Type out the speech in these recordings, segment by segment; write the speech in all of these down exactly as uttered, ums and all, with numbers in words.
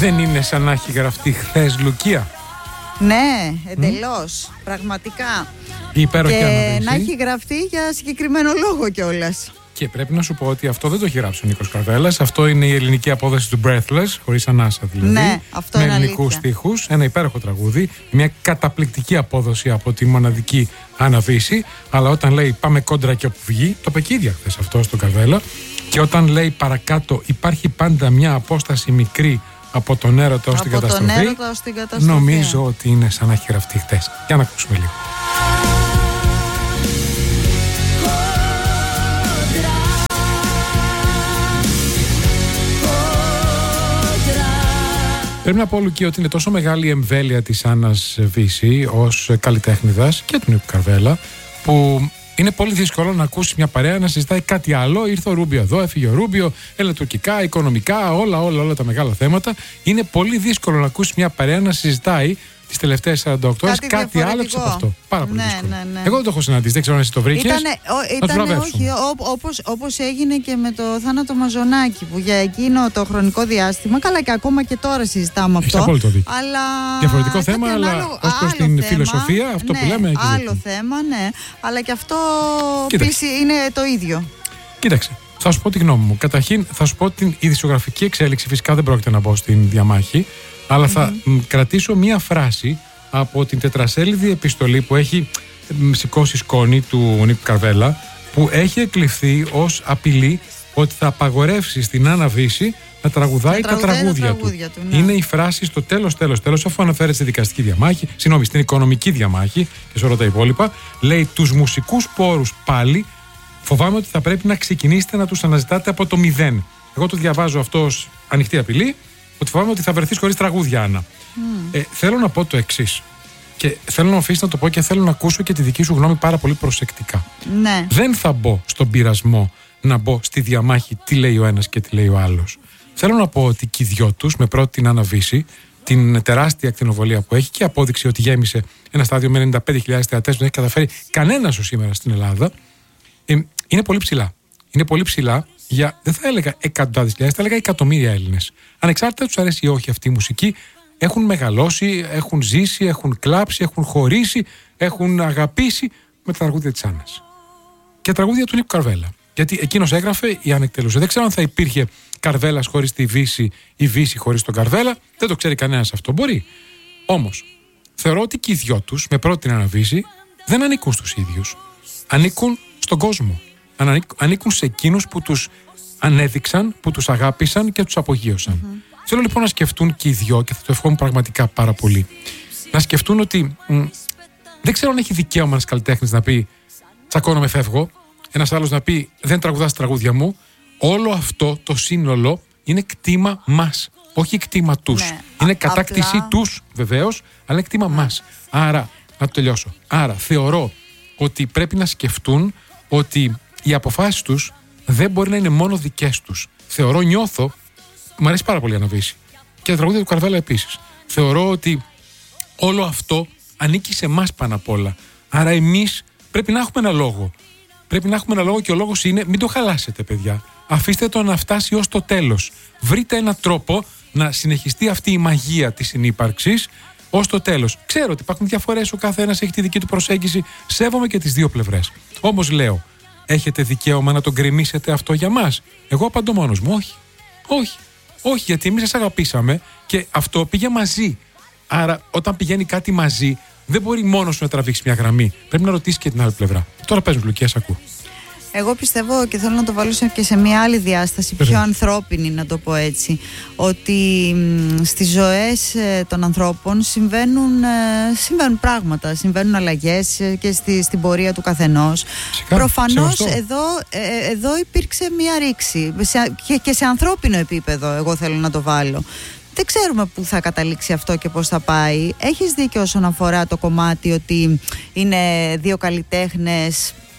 Δεν είναι σαν να έχει γραφτεί χθες, Λουκία? Ναι, εντελώς, mm. πραγματικά. Υπέροχη και αναβίση. Να έχει γραφτεί για συγκεκριμένο λόγο κιόλας. Και πρέπει να σου πω ότι αυτό δεν το έχει γράψει ο Νίκος Καρβέλας. Αυτό είναι η ελληνική απόδοση του Breathless, χωρίς ανάσα δηλαδή. Ναι, αυτό με είναι ελληνικούς στίχους. Ένα υπέροχο τραγούδι. Μια καταπληκτική απόδοση από τη μοναδική αναβίση. Αλλά όταν λέει πάμε κόντρα και όπου βγει, το είπε και ίδια χθες αυτό στον Καρβέλα. Και όταν λέει παρακάτω υπάρχει πάντα μια απόσταση μικρή από τον έρωτα ως την καταστροφή, έρωτα ως την καταστροφή, νομίζω ότι είναι σαν να έχει γραφτεί χθες. Για να ακούσουμε λίγο. Πρέπει να πω, Λουκί, ότι είναι τόσο μεγάλη η εμβέλεια της Άννας Βύση ως καλλιτέχνηδας και του Νίκου Καρβέλα, που είναι πολύ δύσκολο να ακούσει μια παρέα να συζητάει κάτι άλλο. Ήρθε ο Ρούμπιο εδώ, έφυγε ο Ρούμπιο, έλα τουρκικά, οικονομικά, όλα, όλα, όλα τα μεγάλα θέματα. Είναι πολύ δύσκολο να ακούσει μια παρέα να συζητάει τις τελευταίες σαράντα οκτώ ώρες κάτι, κάτι άλλο από αυτό. Πάρα πολύ ναι, δύσκολο. Ναι, ναι. Εγώ δεν το έχω συναντήσει, δεν ξέρω αν εσύ το βρήκες. Ήτανε, ο, ήτανε, όχι, ό, όπως, όπως έγινε και με το Θάνατο Μαζονάκη, που για εκείνο το χρονικό διάστημα, καλά και ακόμα και τώρα συζητάμε αυτό. Έχεις απόλυτο δίκιο. Αλλά διαφορετικό θέμα, αλλά ως προς την θέμα, φιλοσοφία, αυτό ναι, που λέμε. Άλλο θέμα, ναι. Αλλά και αυτό πίση είναι το ίδιο. Κοίταξε. Θα σου πω τη γνώμη μου. Καταρχήν, θα σου πω την ειδησιογραφική εξέλιξη. Φυσικά δεν πρόκειται να μπω στην διαμάχη, αλλά θα mm-hmm. κρατήσω μία φράση από την τετρασέλιδη επιστολή που έχει σηκώσει σκόνη του Νίκου Καρβέλα, που έχει εκλειφθεί ως απειλή ότι θα απαγορεύσει στην Άννα Βύση να τραγουδάει τα τραγούδια, τα τραγούδια του. του ναι. Είναι η φράση στο τέλος, τέλος, τέλος, αφού αναφέρεται στη δικαστική διαμάχη, συγγνώμη, στην οικονομική διαμάχη και σε όλα τα υπόλοιπα, λέει τους μουσικούς πόρους πάλι. Φοβάμαι ότι θα πρέπει να ξεκινήσετε να τους αναζητάτε από το μηδέν. Εγώ το διαβάζω αυτό ως ανοιχτή απειλή, ότι φοβάμαι ότι θα βρεθείς χωρίς τραγούδια, Άννα. Mm. Ε, θέλω να πω το εξής. Και θέλω να μου αφήσεις να το πω και θέλω να ακούσω και τη δική σου γνώμη πάρα πολύ προσεκτικά. Ναι. Δεν θα μπω στον πειρασμό να μπω στη διαμάχη τι λέει ο ένας και τι λέει ο άλλος. Θέλω να πω ότι και οι δυο τους, με πρώτη την Άννα Βύση, την τεράστια ακτινοβολία που έχει και απόδειξη ότι γέμισε ένα στάδιο με ενενήντα πέντε χιλιάδες θεατές που δεν έχει καταφέρει κανένας ως σήμερα στην Ελλάδα. Ε, είναι πολύ ψηλά. Είναι πολύ ψηλά για, δεν θα έλεγα εκατοντάδες χιλιάδες, θα έλεγα εκατομμύρια Έλληνες. Ανεξάρτητα τους αρέσει ή όχι αυτή η μουσική, έχουν μεγαλώσει, έχουν ζήσει, έχουν κλάψει, έχουν χωρίσει, έχουν αγαπήσει με τα τραγούδια της Άννας. Και τα τραγούδια του Νίκου Καρβέλα. Γιατί εκείνος έγραφε ή αν εκτελούσε. Δεν ξέρω αν θα υπήρχε Καρβέλας χωρίς τη Βύση ή Βύση χωρίς τον Καρβέλα. Δεν το ξέρει κανένας αυτό. Μπορεί. Όμως, θεωρώ ότι και οι δυο τους, με πρώτη την Άννα Βύση, δεν ανήκουν στους ίδιους. Ανήκουν στον κόσμο. Ανήκουν σε εκείνους που τους ανέδειξαν, που τους αγάπησαν και τους απογείωσαν. Mm-hmm. Θέλω λοιπόν να σκεφτούν και οι δυο, και θα το ευχόμουν πραγματικά πάρα πολύ, να σκεφτούν ότι μ, δεν ξέρω αν έχει δικαίωμα ένας καλλιτέχνης να πει τσακώνομαι, φεύγω, ένας άλλος να πει δεν τραγουδάς τραγούδια μου. Όλο αυτό το σύνολο είναι κτήμα μας, όχι κτήμα τους. Ναι, είναι κατάκτησή απλά... τους βεβαίως, αλλά είναι κτήμα ναι. μας. Άρα, να το τελειώσω. Άρα θεωρώ ότι πρέπει να σκεφτούν ότι οι αποφάσεις τους δεν μπορεί να είναι μόνο δικές τους. Θεωρώ, νιώθω, μου αρέσει πάρα πολύ η Άννα Βύση και τα τραγούδια του Καρβέλα επίσης. Θεωρώ ότι όλο αυτό ανήκει σε εμάς πάνω απ' όλα. Άρα εμείς πρέπει να έχουμε ένα λόγο. Πρέπει να έχουμε ένα λόγο και ο λόγος είναι μην το χαλάσετε, παιδιά. Αφήστε το να φτάσει ως το τέλος. Βρείτε έναν τρόπο να συνεχιστεί αυτή η μαγεία της συνύπαρξης ως το τέλος. Ξέρω ότι υπάρχουν διαφορές, ο καθένας έχει τη δική του προσέγγιση. Σέβομαι και τις δύο πλευρές. Όμως λέω, έχετε δικαίωμα να τον γκρεμίσετε αυτό για μας? Εγώ απαντώ μόνος μου, όχι. Όχι. Όχι, γιατί εμείς σας αγαπήσαμε και αυτό πήγε μαζί. Άρα, όταν πηγαίνει κάτι μαζί, δεν μπορεί μόνος σου να τραβήξει μια γραμμή. Πρέπει να ρωτήσει και την άλλη πλευρά. Τώρα παίζουν Λουκία, σ' ακούω. Εγώ πιστεύω και θέλω να το βάλω και σε μια άλλη διάσταση, πιο ανθρώπινη, να το πω έτσι, ότι στις ζωές των ανθρώπων συμβαίνουν, συμβαίνουν πράγματα, συμβαίνουν αλλαγές και στη, στην πορεία του καθενός. Φυσικά, προφανώς εδώ, εδώ υπήρξε μια ρήξη σε, και, και σε ανθρώπινο επίπεδο, εγώ θέλω να το βάλω. Δεν ξέρουμε πού θα καταλήξει αυτό και πώς θα πάει. Έχεις δίκιο όσον αφορά το κομμάτι ότι είναι δύο καλλιτέχνες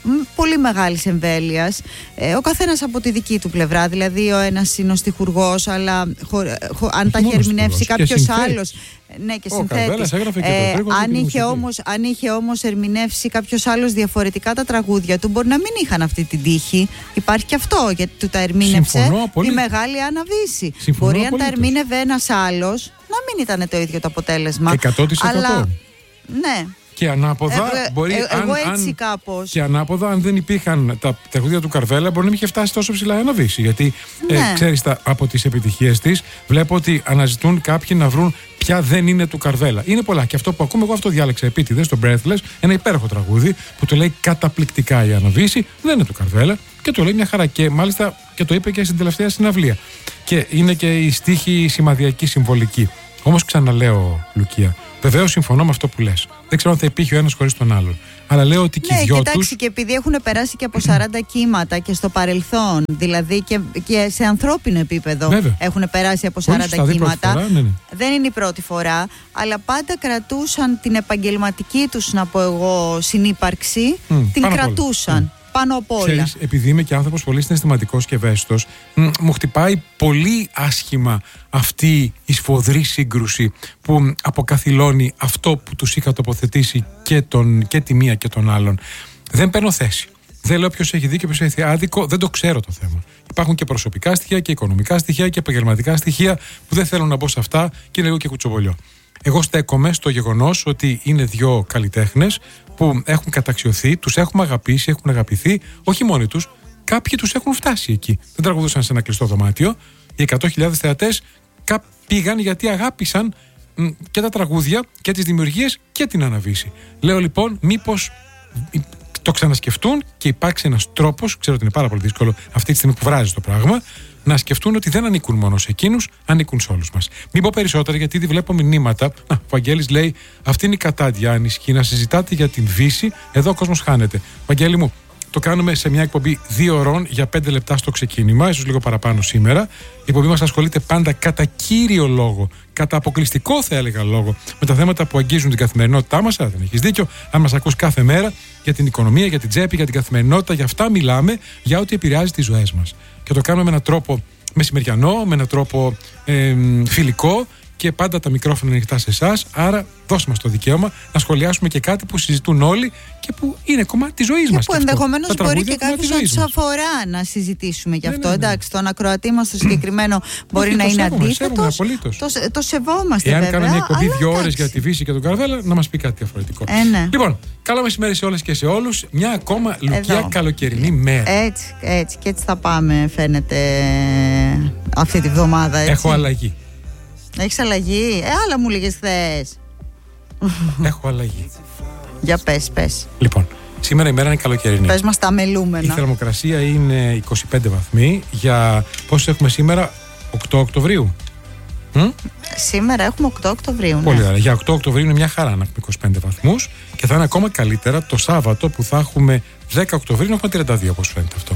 πολύ μεγάλης εμβέλειας, ε, ο καθένας από τη δική του πλευρά. Δηλαδή, ο ένας είναι ο στιχουργός, αλλά χω, χω, αν τα έχει ερμηνεύσει κάποιος άλλος. Ναι, και συνθέτης. Ε, αν, είχε όμως, αν είχε όμως ερμηνεύσει κάποιος άλλος διαφορετικά τα τραγούδια του, μπορεί να μην είχαν αυτή την τύχη. Υπάρχει και αυτό, γιατί του τα ερμήνευσε η μεγάλη Άννα Βύση. Μπορεί αν τα ερμήνευε ένας άλλος να μην ήταν το ίδιο το αποτέλεσμα. εκατό τοις εκατό. Αλλά, ναι. Και ανάποδα, ε, μπορεί, ε, εγώ αν, έτσι αν, κάπως. Και ανάποδα, αν δεν υπήρχαν τα τραγούδια του Καρβέλα, μπορεί να μην είχε φτάσει τόσο ψηλά η Άννα Βύση. Γιατί ναι. ε, ξέρεις, τα, από τις επιτυχίες της, βλέπω ότι αναζητούν κάποιοι να βρουν ποια δεν είναι του Καρβέλα. Είναι πολλά. Και αυτό που ακούμε, εγώ αυτό διάλεξα επίτηδες, το Breathless, ένα υπέροχο τραγούδι που το λέει καταπληκτικά η Άννα Βύση, δεν είναι του Καρβέλα και το λέει μια χαρά. Και μάλιστα και το είπε και στην τελευταία συναυλία. Και είναι και η στίχη σημαδιακή, συμβολική. Όμως ξαναλέω, Λουκία, βεβαίως συμφωνώ με αυτό που λες. Δεν ξέρω αν θα υπήρχε ο ένας χωρίς τον άλλον. Αλλά λέω ότι και οι ναι, δυο κοιτάξει, τους... και επειδή έχουν περάσει και από σαράντα κύματα και στο παρελθόν, δηλαδή και, και σε ανθρώπινο επίπεδο, βέβαια, έχουν περάσει από σαράντα κύματα. Φορά, ναι, ναι. Δεν είναι η πρώτη φορά, αλλά πάντα κρατούσαν την επαγγελματική τους, να πω εγώ, συνύπαρξη. Mm, την κρατούσαν. Mm. Πάνω απ' όλα. Ξέρεις, επειδή είμαι και άνθρωπος πολύ συναισθηματικός και ευαίσθητος, μου χτυπάει πολύ άσχημα αυτή η σφοδρή σύγκρουση που αποκαθιλώνει αυτό που τους είχα τοποθετήσει και, τον, και τη μία και τον άλλον. Δεν παίρνω θέση. Δεν λέω ποιος έχει δίκιο, ποιος έχει άδικο, δεν το ξέρω το θέμα. Υπάρχουν και προσωπικά στοιχεία και οικονομικά στοιχεία και επαγγελματικά στοιχεία που δεν θέλω να μπω σε αυτά και είναι λίγο και κουτσοβολιό. Εγώ στέκομαι στο γεγονός ότι είναι δύο καλλιτέχνες που έχουν καταξιωθεί, τους έχουμε αγαπήσει, έχουν αγαπηθεί, όχι μόνοι τους, κάποιοι τους έχουν φτάσει εκεί. Δεν τραγουδούσαν σε ένα κλειστό δωμάτιο. Οι εκατό χιλιάδες θεατές πήγαν γιατί αγάπησαν μ, και τα τραγούδια και τις δημιουργίες και την Άννα Βύση. Λέω λοιπόν, μήπως το ξανασκεφτούν και υπάρξει ένας τρόπος, ξέρω ότι είναι πάρα πολύ δύσκολο αυτή τη στιγμή που βράζει το πράγμα, να σκεφτούν ότι δεν ανήκουν μόνο σε εκείνους, ανήκουν σε όλους μας. Μην πω περισσότερα, γιατί ήδη βλέπω μηνύματα. Α, ο Βαγγέλης λέει: αυτή είναι η κατάντια, αν ισχύει να συζητάτε για την Βύση, εδώ ο κόσμος χάνεται. Βαγγέλη μου, το κάνουμε σε μια εκπομπή δύο ωρών για πέντε λεπτά στο ξεκίνημα, ίσως λίγο παραπάνω σήμερα. Η εκπομπή μας ασχολείται πάντα κατά κύριο λόγο, κατά αποκλειστικό θα έλεγα λόγο, με τα θέματα που αγγίζουν την καθημερινότητά μας. Δεν έχεις δίκιο. Αν μας ακούς κάθε μέρα, για την οικονομία, για την τσέπη, για την καθημερινότητα, για αυτά μιλάμε, για ό,τι επηρεάζει τις ζωές μας. Και το κάνουμε με έναν τρόπο μεσημεριανό, με έναν τρόπο ε, φιλικό και πάντα τα μικρόφωνα είναι ανοιχτά σε εσάς. Άρα, δώστε μας το δικαίωμα να σχολιάσουμε και κάτι που συζητούν όλοι και που είναι κομμάτι της ζωής μας. Και που ενδεχομένως μπορεί και κάποιος να τους αφορά να συζητήσουμε γι' αυτό. Ναι, ναι, ναι. Εντάξει, τον ακροατή μας το συγκεκριμένο μπορεί Όχι, να είναι αντίθετος. Το, το σεβόμαστε. Εάν βέβαια. Εάν κάναμε εκπομπή δύο ώρες για τη Βύση και τον Καρβέλα, να μας πει κάτι διαφορετικό. Ε, ναι. Λοιπόν, καλό μεσημέρι σε όλες και σε όλους. Μια ακόμα Λουκία Εδώ. καλοκαιρινή μέρα. Έτσι, έτσι και έτσι θα πάμε, φαίνεται, αυτή τη βδομάδα. Έτσι. Έχω αλλαγή. Έχεις αλλαγή? Ε, άλλα μου λέγες χθες. Έχω αλλαγή. Για πες, πες. Λοιπόν, σήμερα η μέρα είναι καλοκαιρινή. Πες μας τα μελούμενα. Η θερμοκρασία είναι είκοσι πέντε βαθμοί. Για πόσο έχουμε σήμερα? οκτώ Οκτωβρίου. Μ? Σήμερα έχουμε οκτώ Οκτωβρίου. Πολύ ναι. ωραία. Για οκτώ Οκτωβρίου είναι μια χαρά να έχουμε είκοσι πέντε βαθμούς. Και θα είναι ακόμα καλύτερα το Σάββατο που θα έχουμε δέκα Οκτωβρίου να έχουμε τριάντα δύο, όπως φαίνεται αυτό.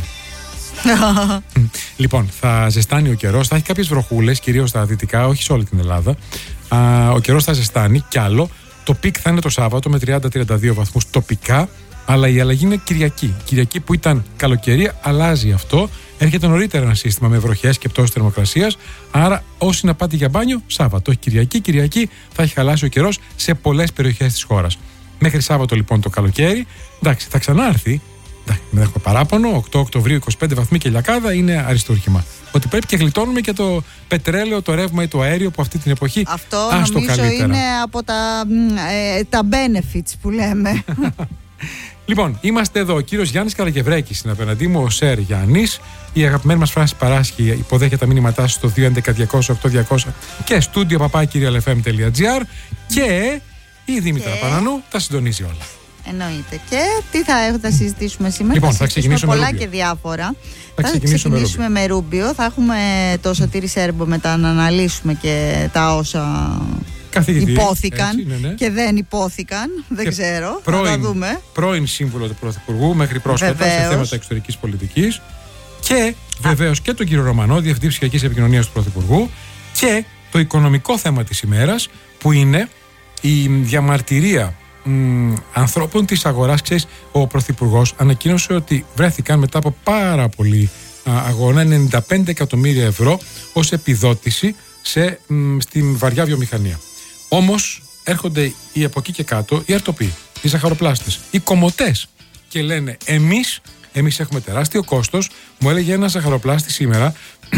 Λοιπόν, θα ζεστάνει ο καιρός, θα έχει κάποιες βροχούλες, κυρίως στα δυτικά, όχι σε όλη την Ελλάδα. Α, ο καιρός θα ζεστάνει κι άλλο. Το πικ θα είναι το Σάββατο με τριάντα με τριάντα δύο βαθμούς τοπικά, αλλά η αλλαγή είναι Κυριακή. Κυριακή που ήταν καλοκαιρία, αλλάζει αυτό. Έρχεται νωρίτερα ένα σύστημα με βροχές και πτώσεις θερμοκρασίας. Άρα, όσοι να πάτε για μπάνιο, Σάββατο, όχι Κυριακή. Κυριακή θα έχει χαλάσει ο καιρός σε πολλές περιοχές της χώρας. Μέχρι Σάββατο λοιπόν το καλοκαίρι, εντάξει, θα ξανάρθει. Δεν έχουμε παράπονο. οκτώ Οκτωβρίου, είκοσι πέντε βαθμοί και λιακάδα είναι αριστούργημα. Ότι πρέπει και γλιτώνουμε και το πετρέλαιο, το ρεύμα ή το αέριο που αυτή την εποχή. Αυτό νομίζω καλύτερα. Είναι από τα, ε, τα benefits που λέμε. Λοιπόν, είμαστε εδώ. Ο κύριος Γιάννης Καραγευρέκης είναι απέναντί μου, ο Σερ Γιάννης. Η αγαπημένη μας Φράση Παράσχη υποδέχεται τα μήνυματά σας στο δύο έντεκα διακόσια οκτώ διακόσια και στούντιο παπάκι ελ εφ εμ τελεία τζι άρ και η Δήμητρα και... Πανανού τα συντονίζει όλα. Εννοείται. Και τι θα, έχω, θα συζητήσουμε σήμερα? Λοιπόν, θα, θα ξεκινήσουμε πολλά με και διάφορα. Θα, θα ξεκινήσουμε, ξεκινήσουμε με Ρούμπιο. Θα έχουμε το Σωτήρη Σέρμπο μετά να αναλύσουμε και τα όσα καθηγητή, υπόθηκαν έτσι, ναι, ναι. και δεν υπόθηκαν. Δεν και ξέρω. Πρώην, θα τα δούμε. Πρώην σύμβουλο του Πρωθυπουργού μέχρι πρόσφατα βεβαίως. Σε θέματα εξωτερικής πολιτικής. Και βεβαίως και τον κύριο Ρωμανό, Διευθυντή Ψηφιακής Επικοινωνίας του Πρωθυπουργού. Και το οικονομικό θέμα της ημέρας που είναι η διαμαρτυρία μ, ανθρώπων της αγοράς. Ξέρεις, ο Πρωθυπουργός ανακοίνωσε ότι βρέθηκαν μετά από πάρα πολύ α, αγώνα ενενήντα πέντε εκατομμύρια ευρώ ως επιδότηση σε, μ, στην βαριά βιομηχανία. Όμως έρχονται οι από εκεί και κάτω οι αρτοποί, οι ζαχαροπλάστες, οι κομμωτές και λένε εμείς Εμείς έχουμε τεράστιο κόστος. Μου έλεγε ένας ζαχαροπλάστης σήμερα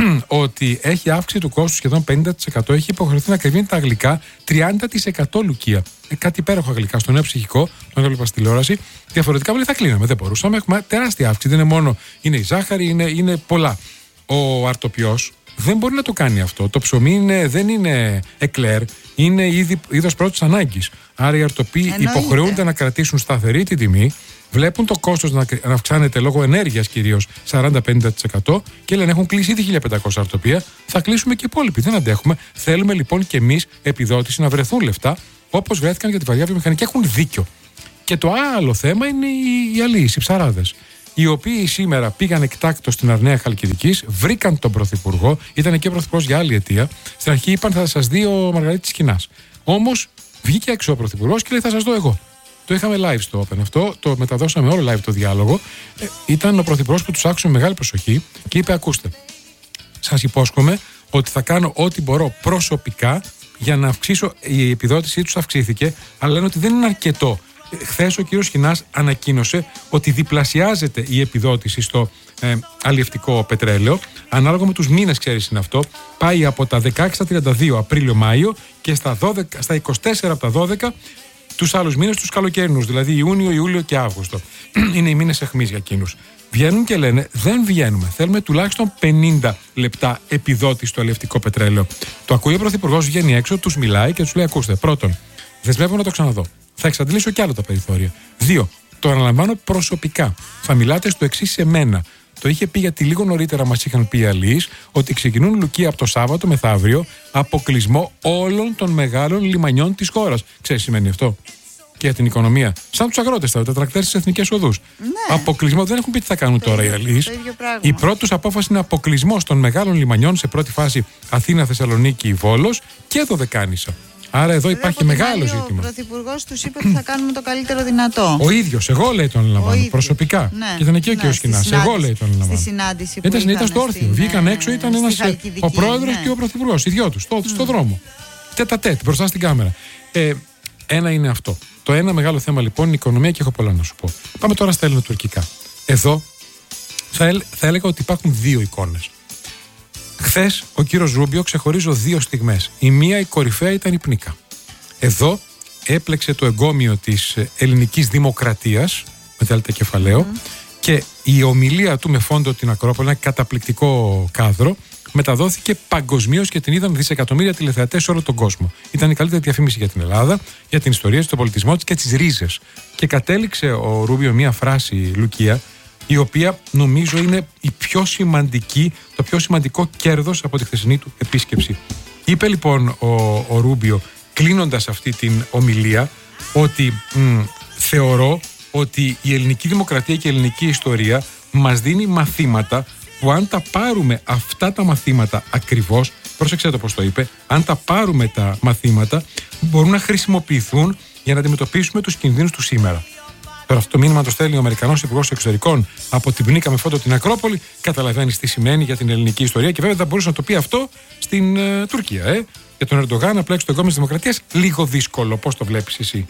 ότι έχει αύξηση του κόστου σχεδόν πενήντα τοις εκατό. Έχει υποχρεωθεί να κρυβίνει τα γλυκά τριάντα τοις εκατό, Λουκία. Ε, κάτι υπέροχο γλυκά στο νέο ψυχικό, τον έβλεπα στη τηλεόραση. Διαφορετικά πολύ θα κλείναμε. Δεν μπορούσαμε. Έχουμε τεράστια αύξηση. Δεν είναι μόνο είναι η ζάχαρη, είναι, είναι πολλά. Ο αρτοπιός δεν μπορεί να το κάνει αυτό. Το ψωμί είναι, δεν είναι εκλέρ, είναι είδος πρώτης ανάγκης. Άρα οι αρτοποί υποχρεούνται να κρατήσουν σταθερή την τιμή. Βλέπουν το κόστος να αυξάνεται λόγω ενέργειας κυρίως σαράντα με πενήντα τοις εκατό και λένε έχουν κλείσει ήδη χίλια πεντακόσια αρτοπία. Θα κλείσουμε και οι υπόλοιποι. Δεν αντέχουμε. Θέλουμε λοιπόν και εμείς επιδότηση να βρεθούν λεφτά όπως βρέθηκαν για τη βαριά βιομηχανία και έχουν δίκιο. Και το άλλο θέμα είναι οι, οι αλείς, οι ψαράδες, οι οποίοι σήμερα πήγαν εκτάκτως στην Αρναία Χαλκιδικής, βρήκαν τον Πρωθυπουργό, ήταν και ο Πρωθυπουργός για άλλη αιτία. Στην αρχή είπαν θα σας δει ο Μαργαρίτης Σκηνάς. Όμως βγήκε έξω ο Πρωθυπουργός και λέει θα σας δω εγώ. Το είχαμε live στο Open αυτό, το μεταδώσαμε όλο live το διάλογο. Ε, ήταν ο Πρωθυπουργός που τους άκουσε με μεγάλη προσοχή και είπε: ακούστε, σας υπόσχομαι ότι θα κάνω ό,τι μπορώ προσωπικά για να αυξήσω. Η επιδότησή τους αυξήθηκε, αλλά λένε ότι δεν είναι αρκετό. Χθες ο κύριος Σκηνάς ανακοίνωσε ότι διπλασιάζεται η επιδότηση στο ε, αλλιευτικό πετρέλαιο. Ανάλογα με τους μήνες, ξέρεις είναι αυτό. Πάει από τα δεκαέξι στα τριάντα δύο Απρίλιο-Μάιο και στα, δώδεκα, στα είκοσι τέσσερα από τα δώδεκα τους άλλους μήνες, τους καλοκαιρινούς, δηλαδή Ιούνιο, Ιούλιο και Αύγουστο. Είναι οι μήνες αιχμής για εκείνους. Βγαίνουν και λένε: δεν βγαίνουμε. Θέλουμε τουλάχιστον πενήντα λεπτά επιδότηση στο αλλιευτικό πετρέλαιο. Το ακούει ο Πρωθυπουργός, βγαίνει έξω, τους μιλάει και τους λέει: ακούστε, πρώτον, δεσμεύω να το ξαναδώ. Θα εξαντλήσω κι άλλο τα περιθώρια. Δύο, το αναλαμβάνω προσωπικά. Θα μιλάτε στο εξής σε μένα. Το είχε πει γιατί λίγο νωρίτερα μας είχαν πει οι αλλοίς ότι ξεκινούν, Λουκία, από το Σάββατο μεθαύριο αποκλεισμό όλων των μεγάλων λιμανιών της χώρας. Ξέρεις τι σημαίνει αυτό? Και για την οικονομία. Σαν τους αγρότες, τα τρακτέρ στις εθνικές οδούς. Ναι. Αποκλεισμό, δεν έχουν πει τι θα κάνουν το τώρα ίδιο, οι αλλοίς. Η πρώτη τους απόφαση είναι αποκλεισμός των μεγάλων λιμανιών, σε πρώτη φάση Αθήνα, Θεσσαλονίκη, Βόλος και Δωδεκάνησα. Άρα εδώ υπάρχει μεγάλο ζήτημα. Ο Πρωθυπουργός τους είπε ότι θα κάνουμε το καλύτερο δυνατό. Ο ίδιος, εγώ λέει τον αναλαμβάνω. Προσωπικά. Ναι, και ήταν εκεί ναι, ο κ. Σκηνάς. Εγώ λέει τον αναλαμβάνω. Στη συνάντηση που ήταν, ήταν, ήταν στο όρθιο. Στην, Βγήκαν έξω, ήταν ένας, ο πρόεδρος ναι. και ο πρωθυπουργός. Οι δυο τους, στο, mm. στο δρόμο. Τέτα τέτ, μπροστά στην κάμερα. Ε, ένα είναι αυτό. Το ένα μεγάλο θέμα λοιπόν είναι η οικονομία και έχω πολλά να σου πω. Πάμε τώρα στα ελληνοτουρκικά. Εδώ θα, θα έλεγα ότι υπάρχουν δύο εικόνες. Χθες ο κύριος Ρούμπιο ξεχωρίζω δύο στιγμές. Η μία, η κορυφαία, ήταν η Πνίκα. Εδώ έπλεξε το εγκόμιο της ελληνικής δημοκρατίας, με τέλτα κεφαλαίο, mm. και η ομιλία του με φόντο την Ακρόπολη, ένα καταπληκτικό κάδρο, μεταδόθηκε παγκοσμίως και την είδαν δισεκατομμύρια τηλεθεατές σε όλο τον κόσμο. Ήταν η καλύτερη διαφήμιση για την Ελλάδα, για την ιστορία της, τον πολιτισμό της και τις ρίζες. Και κατέληξε ο Ρούμπιο μία φράση, Λουκία, η οποία νομίζω είναι η πιο σημαντική, το πιο σημαντικό κέρδος από τη χθεσινή του επίσκεψη. Είπε λοιπόν ο, ο Ρούμπιο, κλείνοντας αυτή την ομιλία, ότι μ, θεωρώ ότι η ελληνική δημοκρατία και η ελληνική ιστορία μας δίνει μαθήματα που αν τα πάρουμε αυτά τα μαθήματα ακριβώς, πρόσεξε το πώς το είπε, αν τα πάρουμε τα μαθήματα μπορούν να χρησιμοποιηθούν για να αντιμετωπίσουμε τους κινδύνους του σήμερα. Τώρα αυτό το μήνυμα το στέλνει ο Αμερικανός Υπουργός Εξωτερικών από την Πνίκα με φόντο την Ακρόπολη. Καταλαβαίνεις τι σημαίνει για την ελληνική ιστορία και βέβαια θα μπορούσε να το πει αυτό στην ε, Τουρκία. Ε. Για τον Ερντογάν να πλέξει το εγκόμιο της δημοκρατίας, λίγο δύσκολο. Πώς το βλέπεις εσύ?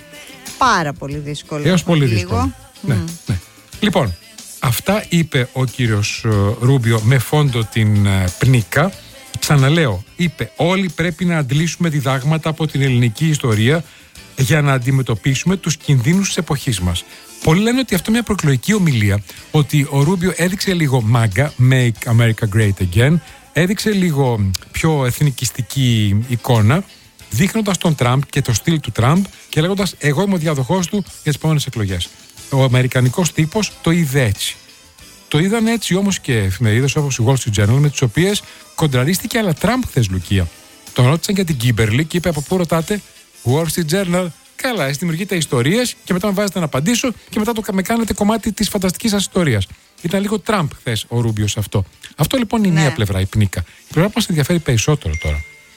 Πάρα πολύ δύσκολο. Έως πολύ δύσκολο. Mm. Ναι, ναι. Λοιπόν, αυτά είπε ο κύριος ε, Ρούμπιο με φόντο την ε, Πνίκα. Ξαναλέω, είπε όλοι πρέπει να αντλήσουμε διδάγματα από την ελληνική ιστορία για να αντιμετωπίσουμε τους κινδύνους της εποχής μας. Πολλοί λένε ότι αυτό είναι μια προεκλογική ομιλία, ότι ο Ρούμπιο έδειξε λίγο μάγκα, make America great again, έδειξε λίγο πιο εθνικιστική εικόνα, δείχνοντας τον Τραμπ και το στυλ του Τραμπ και λέγοντας εγώ είμαι ο διαδοχός του για τις επόμενες εκλογές. Ο αμερικανικός τύπος το είδε έτσι. Το είδαν έτσι όμως και εφημερίδες όπως η Wall Street Journal, με τις οποίες κοντραρίστηκε αλλά Τραμπ χθες, Λουκία. Τον ρώτησαν για την Κίμπερλι και είπε από πού ρωτάτε? Wall Street Journal. Καλά, εσείς δημιουργείτε ιστορίες και μετά με βάζετε να απαντήσω και μετά το με κάνετε κομμάτι της φανταστικής σας ιστορίας. Ήταν λίγο Τραμπ χθες ο Ρούμπιο σε αυτό. Αυτό λοιπόν είναι η ναι. μία πλευρά, η Πνίκα. Η πλευρά που μας ενδιαφέρει περισσότερο τώρα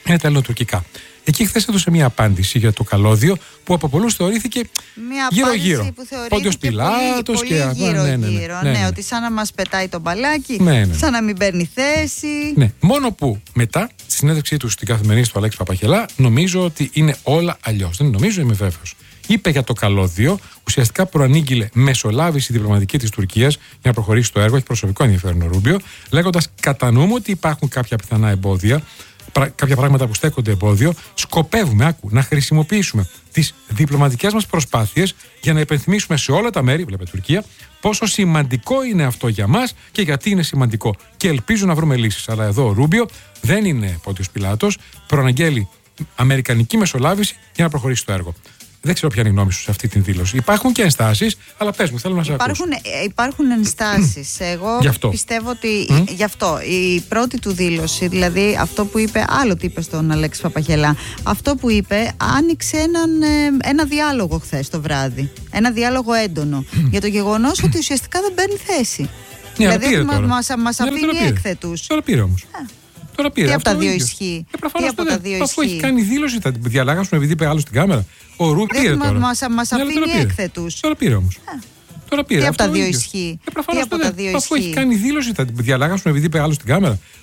είναι τα ελληνοτουρκικά. Εκεί χθες έδωσε μια απάντηση για το καλώδιο που από πολλούς θεωρήθηκε γύρω-γύρω. Πόντιος Πιλάτος και γύρω, γύρω, ναι, ναι, ναι, ναι, ναι, ναι. ότι σαν να μας πετάει το μπαλάκι, ναι, ναι. σαν να μην παίρνει θέση. Ναι, μόνο που μετά, στη συνέντευξή του στην καθημερινή του Αλέξη Παπαχελά, νομίζω ότι είναι όλα αλλιώς. Δεν νομίζω, είμαι βέβαιος. Είπε για το καλώδιο, ουσιαστικά προανήγγειλε μεσολάβηση διπλωματική της Τουρκίας για να προχωρήσει στο έργο. Έχει προσωπικό ενδιαφέρον ο Ρούμπιο, λέγοντας: κατανοούμε ότι υπάρχουν κάποια πιθανά εμπόδια, κάποια πράγματα που στέκονται εμπόδιο. Σκοπεύουμε, άκου, να χρησιμοποιήσουμε τις διπλωματικές μας προσπάθειες για να υπενθυμίσουμε σε όλα τα μέρη, βλέπετε Τουρκία, πόσο σημαντικό είναι αυτό για μας και γιατί είναι σημαντικό. Και ελπίζω να βρούμε λύσεις. Αλλά εδώ ο Ρούμπιο δεν είναι Πόντιος Πιλάτος, προαναγγέλει αμερικανική μεσολάβηση για να προχωρήσει το έργο. Δεν ξέρω ποια είναι η γνώμη σου σε αυτή την δήλωση. Υπάρχουν και ενστάσεις, αλλά πες μου, θέλω να σε ακούσω. Υπάρχουν, υπάρχουν ενστάσεις. Εγώ πιστεύω ότι mm. γι' αυτό η πρώτη του δήλωση, δηλαδή αυτό που είπε, άλλο τι είπε στον Αλέξη Παπαχελά, αυτό που είπε άνοιξε έναν, ένα διάλογο χθες το βράδυ. Ένα διάλογο έντονο mm. για το γεγονός ότι ουσιαστικά δεν παίρνει θέση. Ναι, δηλαδή μας αφήνει έκθετους. Τώρα πήρε όμως. Τώρα πήρε. Τι από τα δύο ισχύει. Τι από τα δύο ισχύει. Αφού έχει κάνει δήλωση, θα την διαλάγασουν επειδή είπε άλλο στην κάμερα. Ο Ρούμπιο πήρε τώρα. Μας αφήνει έκθετους. Τώρα πήρε όμως. Τώρα πήρε. Τι από τα δύο ισχύει. Αφού έχει κάνει δήλωση, θα την διαλάγασουν επειδή είπε άλλο στην κάμερα.